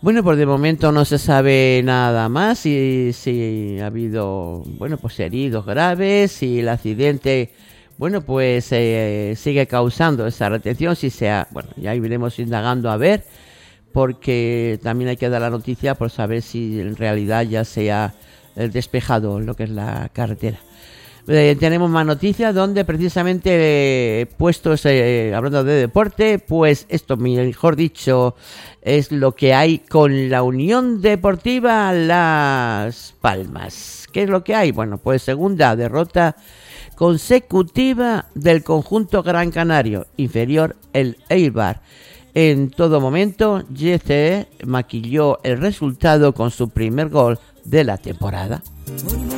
Bueno, pues de momento no se sabe nada más si ha habido, bueno, pues heridos graves, si el accidente, bueno, pues sigue causando esa retención, si sea, bueno, ya iremos indagando a ver, porque también hay que dar la noticia por saber si en realidad ya se ha despejado lo que es la carretera. Tenemos más noticias donde precisamente puestos hablando de deporte, pues esto mejor dicho es lo que hay con la Unión Deportiva Las Palmas. ¿Qué es lo que hay? Bueno, pues segunda derrota consecutiva del conjunto gran canario, inferior el Eibar. En todo momento, GCE maquilló el resultado con su primer gol de la temporada.